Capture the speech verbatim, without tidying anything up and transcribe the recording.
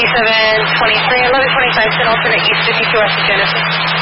fifty-seven twenty-three, eleven twenty-five, ten alternate east fifty-two west of Genesis.